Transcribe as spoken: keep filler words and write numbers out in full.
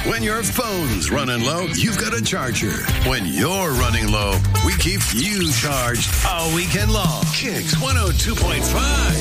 When your phone's running low, you've got a charger. When you're running low, we keep you charged all weekend long. Kicks one oh two point five.